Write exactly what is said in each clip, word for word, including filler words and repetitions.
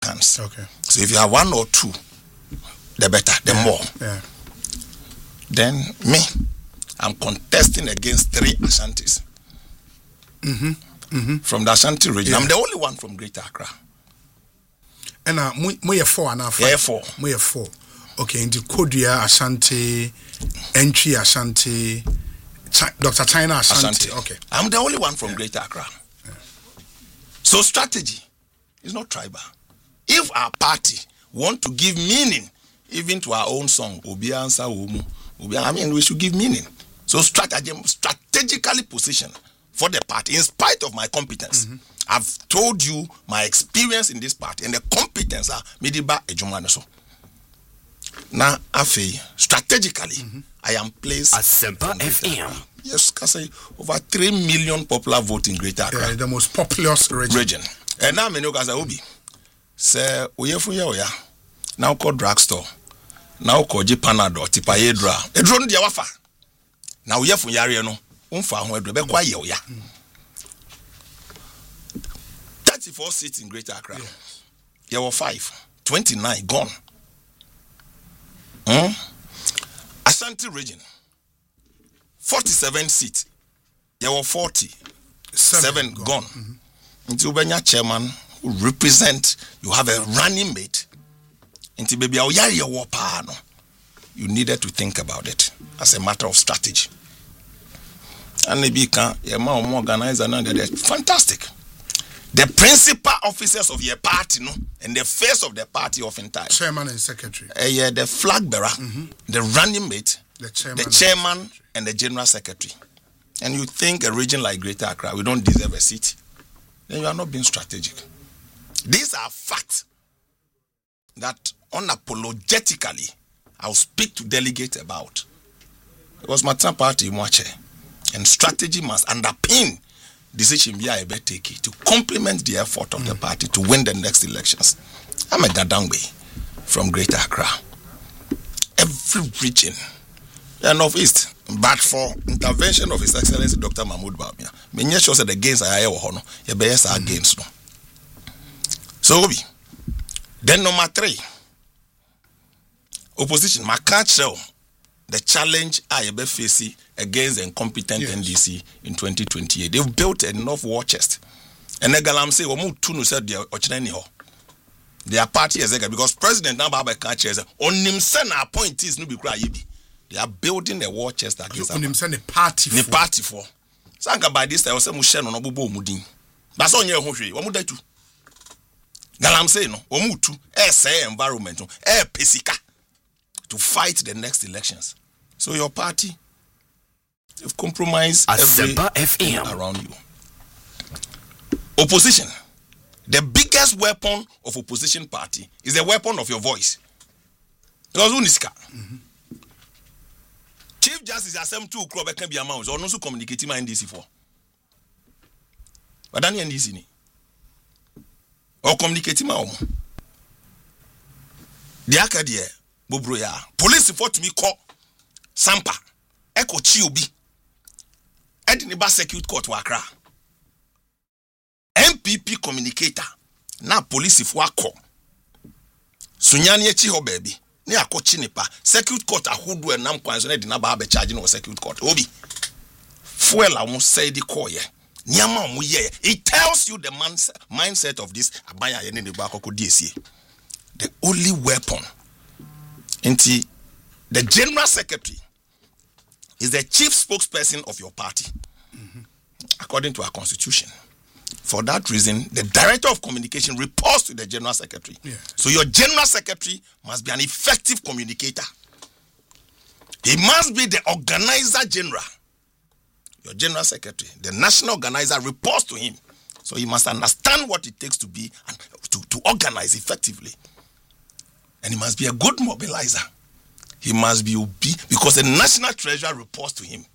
vacants. Okay. So if you have one or two, the better, the yeah. more. Yeah. Then me, I'm contesting against three Ashantis. Mm-hmm. Mm-hmm. From the Ashanti region. Yeah. I'm the only one from Greater Accra. And uh, we are four and a half. Yeah, four. We are four. Okay, in the Kodia Ashanti, Entry Ashanti, Ch- Doctor China Ashanti. Ashanti. Okay. I'm the only one from yeah. Greater Accra. Yeah. So strategy is not tribal. If our party want to give meaning even to our own song, Obi Ansa Umu, I mean, we should give meaning. So strategy, strategically position for the party, in spite of my competence. Mm-hmm. I've told you my experience in this party and the competence are Midiba Ejumanaso. Now, Afe, strategically, mm-hmm. I am placed at Semper F M. Yes, I say over three million popular vote in Greater Accra. Yeah, the most populous region. region. And now, I say, Obi, say, Oyefuya Oya, now called drugstore, now called Panadol, Tipayedra, a drone Diawafa. Now, Oyefuya Yariano, Umfa, who had Rebecca Oya. thirty-four seats in Greater Accra. Yeah. There were five. twenty-nine gone. Hmm? Ashanti region. forty-seven seats. There were forty. Seven, Seven gone. gone. Mm-hmm. Into Ubenya chairman who represent, you have a running mate. Into baby you needed to think about it as a matter of strategy. And maybe can your organizer now they're fantastic. The principal officers of your party, no, and the face of the party oftentimes. Chairman and secretary. Uh, yeah, the flag bearer, mm-hmm. the running mate, the chairman, the chairman and, and the general secretary. And you think a region like Greater Accra, we don't deserve a seat, then you are not being strategic. These are facts that unapologetically I'll speak to delegates about. It was my party in Mwache, and strategy must underpin decision be I better take it to complement the effort of mm. the party to win the next elections. I'm a Dadangwe from Greater Accra. Every region and of East, but for intervention of His Excellency Doctor Mahmoud Bawumia, many sure said the gains are hono, your best are against no. So then number three, opposition. My can't show the challenge I be facing against the incompetent yes. N D C in twenty twenty-eight. They've built enough war chest. And the galam say, "Omu tunu said they are their party is because President Nababa can't chase on himself appointees no be cry yibi. They are building a war chest against on himself a party for. The party for. Sanka by this time say mu share no bobo mudin. That's on your hwe. Omu datu. Galam say no. Omu tu e say environment no. E pesika to fight the next elections. So your party, you've compromised everything around you. Opposition. The biggest weapon of opposition party is the weapon of your voice. Because Uniska. Mm-hmm. Chief Justice Assem two crop can be amounts or no so communicating my N D C for. But then N D C ni. Or communicating my own. The Acadie, Bobroya. Police report to me call Sampa. Eko Chiobi. Edinburgh Circuit Court Wakra. M P P communicator na police for akọ sunyani echi ho baby ne akọ nipa circuit court ahodo enam kwanso na de na ba be charge no circuit court obi fuel a mo say di call ye niama mo ye it tells you the man's mindset of this abaya ye ne ne ba akọ D S A. The only weapon inti the general secretary is the chief spokesperson of your party, mm-hmm. according to our constitution. For that reason, the director of communication reports to the general secretary. Yeah. So your general secretary must be an effective communicator. He must be the organizer general. Your general secretary, the national organizer, reports to him. So he must understand what it takes to be and to, to organize effectively. And he must be a good mobilizer. He must be obey because the national treasurer reports to him.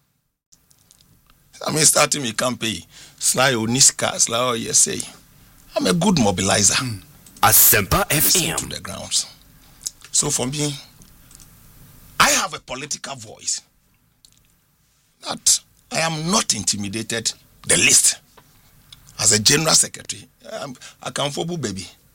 I mean, starting me campaign, Sly Oniska, Sly O S A. I'm a good mobilizer. Mm. Asempa F M to the grounds. So for me, I have a political voice that I am not intimidated the least. As a general secretary, I'm, I can fobu baby.